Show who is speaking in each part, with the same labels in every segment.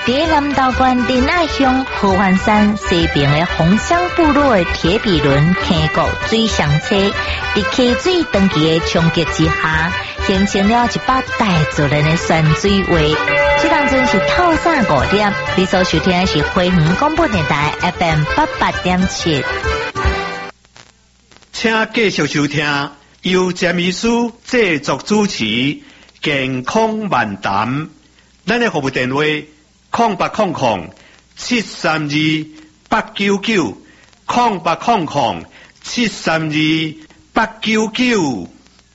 Speaker 1: 在南投县仁爱乡合欢山西边的红乡部落的铁皮轮坑谷水上车，在溪水长期的冲击之下，形成了一把大自然的山水画。这当阵是透早5点，你所收听的是花园广播电台 FM 88.7。
Speaker 2: 请继续收听由詹医师制作主持健康漫谈。咱的服务电话0800-732-899，0800-732-899。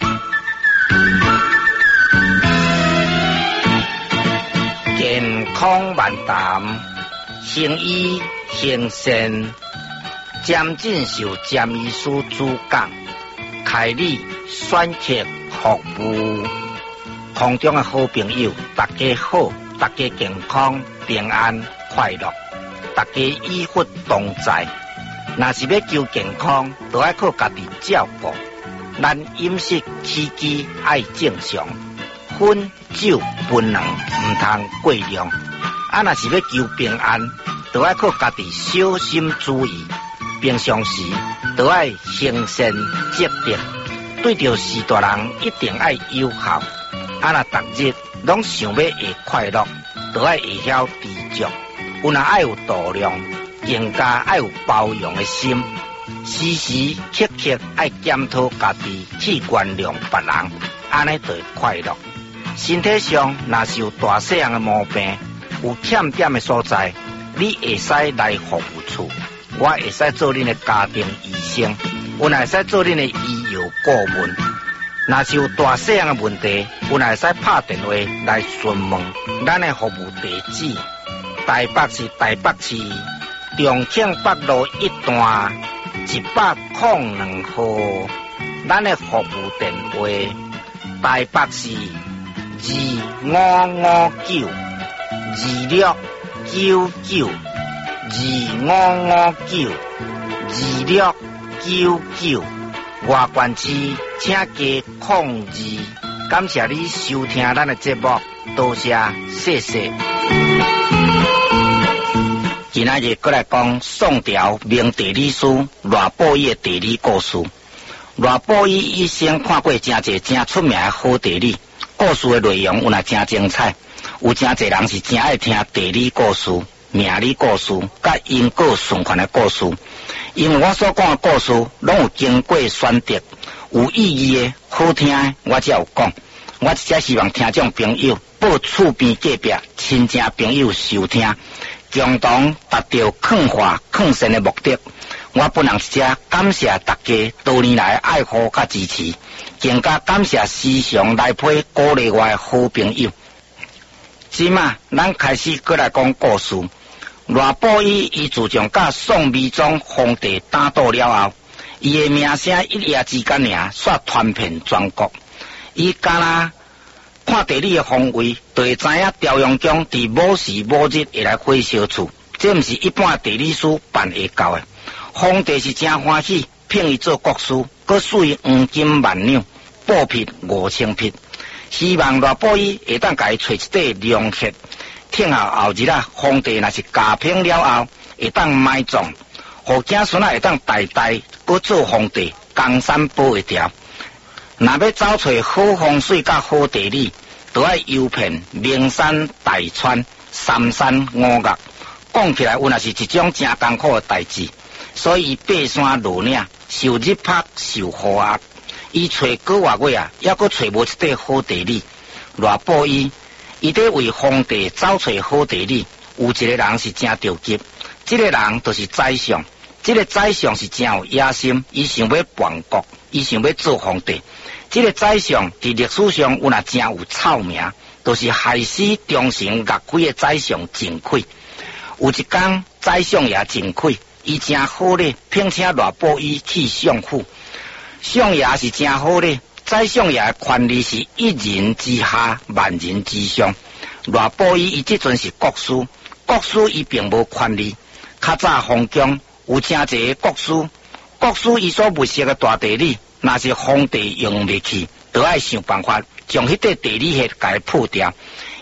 Speaker 3: 健康漫谈，行医行善，詹进修詹医师主讲，开立选择服务。空中的好朋友，大家好，大家健康平安快乐，大家医福同在。若是要求健康，就要靠家己照顾。咱饮食起居爱正常，烟酒槟榔唔通过量。若是要求平安，就要靠家己小心注意。平常时就要行善积德，对着事大人一定要友好。若逐日拢想要会快乐，就要会晓知足。有若爱有度量，更加爱有包容的心。时时刻刻爱检讨家己，去原谅别人，安尼就会快乐。身体上若是有大细样的毛病，有欠点的所在，你会使来服务处，我会使做恁的家庭医生，我会使做恁的医药顾问。若是有大细样的问题，有会使拍电话来询问咱的服务地址。台北市台北市重庆北路1段102号，咱的服务电话台北市2559255925592699，外县市请加02。感谢你收听咱的节目，多谢，谢谢。今仔日过来讲宋朝名地理师赖布衣的地理故事。赖布衣一生看过真侪真出名的好地理，故事的内容有若真精彩，有真侪人是真爱听地理故事、命理故事、甲因果循环的故事。因为我所讲的故事拢有经过选择，有意义的、好听的，我才有讲。我只希望听众朋友报厝边隔壁亲戚朋友收听，共同达到劝化劝善的目的。我本人只感谢大家多年来爱护甲支持，更加感谢时常来陪鼓励我的好朋友。即马咱开始过来讲故事。赖布衣伊自从甲宋美宗皇帝打斗了后，伊的名声一夜之间煞传遍全国。伊敢若看地理的方位，就会知影朝阳宫伫某时某日会来火烧厝，这毋是一般地理师办会到的。皇帝是真欢喜，聘伊做国师，佮赐伊黄金万两，布匹5000匹，希望赖布衣会当甲伊找一块良血。听后日皇帝若是加聘了后，会当埋葬，互子孙会当代代佮做皇帝，江山保会条。若要找找好风水甲好地理，就要游遍名山大川、三山五岳。讲起来，有若是一种真艰苦的代志。所以爬山落岭，受日晒，受雨压，伊找个外月也阁找无一块好地理。赖布衣，伊在为皇帝找找好地理。有一个人是真着急，这个人就是宰相。这个宰相是真有野心，伊想要叛国，伊想要做皇帝。这个宰相伫历史上有若真有臭名，就是害死忠臣岳飞的宰相郑恪。有一天，宰相爷郑恪，伊真好咧，聘请赖布衣去相府。相爷是真好咧，宰相爷的权力是一人之下，万人之上。赖布衣伊即阵是国师，国师伊并无权力。较早皇宫有真侪国师，国师伊所物色的大地理，若是皇帝用袂去，就要想办法将迄块地理系甲伊破掉。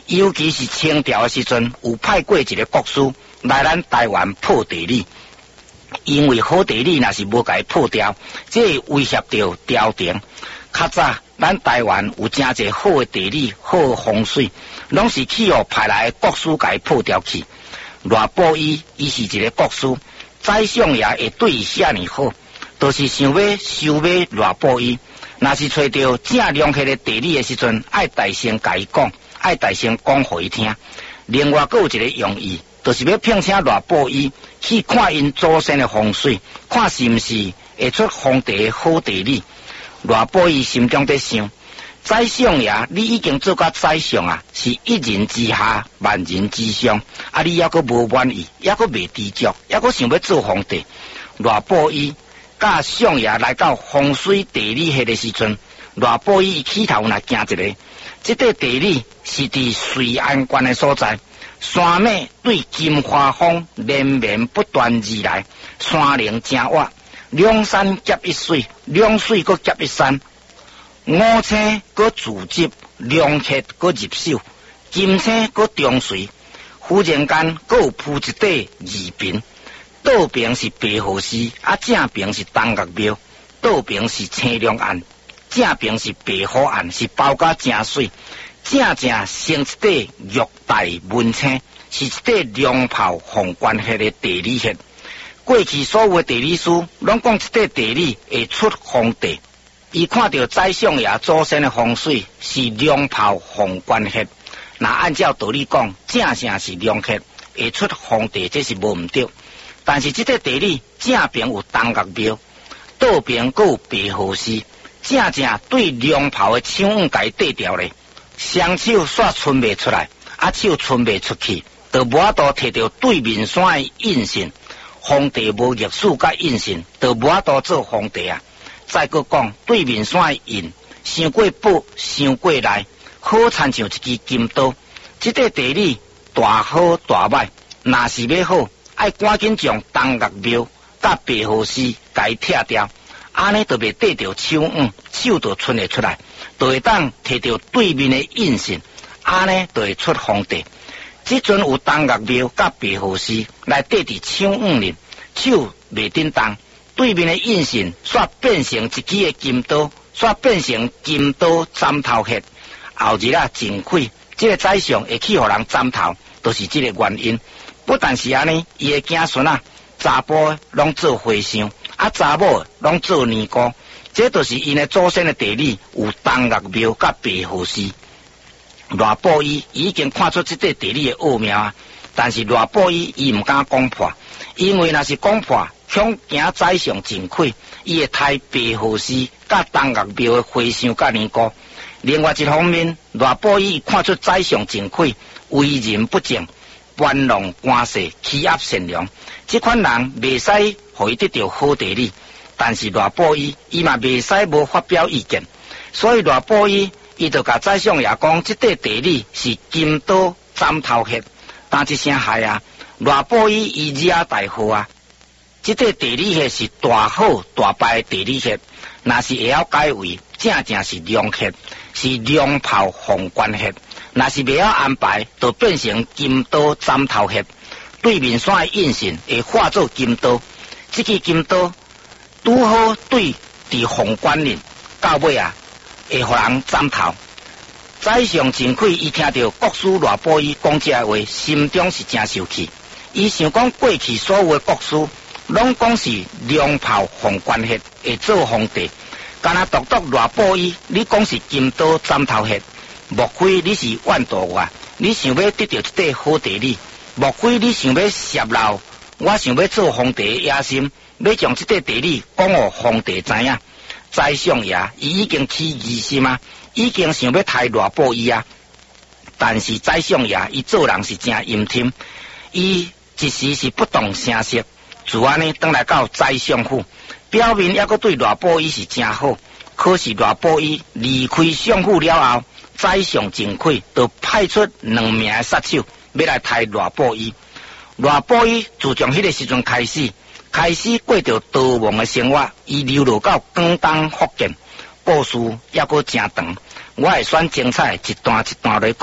Speaker 3: 尤其是清朝的时阵，有派过一个国师来咱台湾破地理，因为好地理若是无甲伊破掉，这会威胁到朝廷。较早咱台湾有真侪好的地理、好的风水，拢是去互派来的国师甲伊破掉去。赖布衣伊是一个国师，宰相爷会对伊遐尼好，就是想要收买赖布衣。若是找到正良客的地理的时阵，爱大声甲伊讲，爱大声讲互伊听。另外，佫有一个用意，就是要聘请赖布衣去看因祖先的风水，看是毋是会出皇帝的好地理。赖布衣心中在想，宰相爷，你已经做到宰相啊，是一人之下，万人之上，啊，你还佫无满意，还佫未知足，还佫想要做皇帝。赖布衣甲相爷来到风水地理迄个时阵，赖布衣起头若惊一个，这块地理是伫瑞安县的所在，山脉对金花峰连绵不断而来，山岭正挖。两山夹一水，两水搁夹一山，五星搁自接，两客搁入手，金星搁中随。忽然间，搁有铺一块二边，倒边是白虎寺，啊正边是东岳庙，倒边是青龙案，正边是白虎案，是包甲正水，正成一块玉带文青，是一块龙袍凤冠迄个地理穴。过去所有的地理师拢讲，这块地理会出皇帝。伊看到宰相爷祖先的风水是龙袍凤冠穴，那按照道理讲，正正是龙穴会出皇帝，这是无毋对。但是这块地理正边有东岳庙，倒边佫有白虎寺，正正对龙袍的抢五甲伊对调咧。双手煞伸袂出来，啊手伸袂出去，就无法度摕到对面山的印信。皇帝无历史甲印信，就无法度做皇帝啊！再佫讲对面山的印，伤过薄，伤过内，好参像一支金刀。这块地理大好大歹，若是要好，爱赶紧将东岳庙甲白虎寺甲伊拆掉，安尼就袂缀着手五，手就伸会出来，就会当摕到对面的印信，安尼就会出皇帝。即阵有东岳庙甲白虎寺来缀伫手五里，手袂叮当，对面的印信煞变成一支的金刀，煞变成金刀斩头穴。后日啊，真亏，这个宰相会去互人斩头，就是这个原因。不但是安尼，伊的子孙啊，查甫拢做和尚，啊查某拢做尼姑，这就是因的祖先的地理有东岳庙甲白虎寺。赖布衣已经看出这块地理的奥妙啊，但是赖布衣伊唔敢讲破，因为若是讲破，恐惊宰相真亏，伊会害白虎寺甲东岳庙的和尚甲尼姑。另外一方面，赖布衣看出宰相真亏，为人不正，玩弄官势，欺压善良，这款人袂使互伊得到好地理。但是赖布衣伊嘛袂使无发表意见，所以赖布衣伊就甲宰相爷讲，这块地理是金刀斩头穴，但一声害啊！赖布衣伊惹大祸啊！这块地理穴是大好大败的地理穴，若是会晓改为，正正是龙穴，是龙袍凤冠穴；若是袂晓安排，就变成金刀斩头穴。对面山的印信会化作金刀，这支金刀拄好对伫凤冠岭，到尾啊！会互人斩头。宰相真亏，伊听到国师赖布衣讲这话，心中是真受气。伊想讲过去所有的国师，拢讲是龙袍凤冠穴会做皇帝，敢若独独赖布衣，你讲是金刀斩头穴，莫非你是怨妒我？你想要得到这块好地理？莫非你想要泄露我想要做皇帝的野心？要将这块地理讲互皇帝知影？宰相爷伊已经起疑心啊，已经想要杀赖布衣啊。但是宰相爷伊做人是真阴天，伊一时是不动声色，自安尼转来到宰相府，表面还阁对赖布衣是真好。可是赖布衣离开相府了后，宰相真亏，就派出2名的杀手要来杀赖布衣。赖布衣自从迄个时阵开始过着逃亡的生活，伊流落到广东福建，故事还阁真长。我会选精彩一段一段来讲，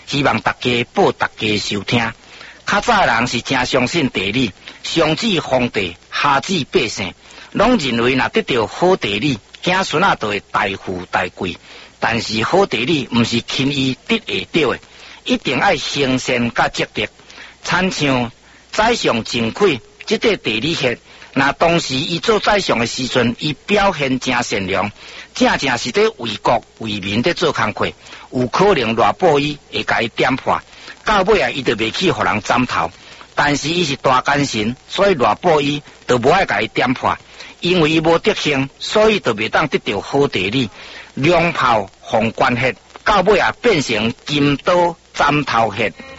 Speaker 3: 希望大家报大家收听。较早人是真相信地理，上至皇帝，下至百姓，拢认为若得到好地理，子孙仔就会大富大贵。但是好地理毋是轻易得会到的，一定爱行善甲积德。亲像宰相郑恪这块地理学，那当时伊做宰相的时阵，伊表现真善良，正正是在为国为民在做工课，有可能偌报伊会甲伊点破，到尾啊伊就袂去互人斩头。但是伊是大奸臣，所以偌报伊就无爱甲伊点破，因为伊无德行，所以就袂当得到好地理。两炮红关血，到尾啊变成金刀斩头血。